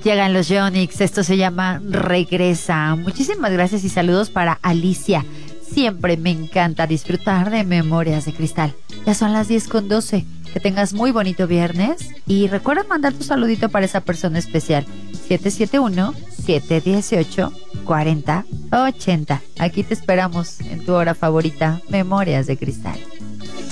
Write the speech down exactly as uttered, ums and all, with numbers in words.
Llegan los Yonix, esto se llama Regresa. Muchísimas gracias y saludos para Alicia. Siempre me encanta disfrutar de Memorias de Cristal. Ya son las diez con doce. Que tengas muy bonito viernes y recuerda mandar tu saludito para esa persona especial. siete siete uno, siete uno ocho, cuatro cero ocho cero. Aquí te esperamos en tu hora favorita, Memorias de Cristal.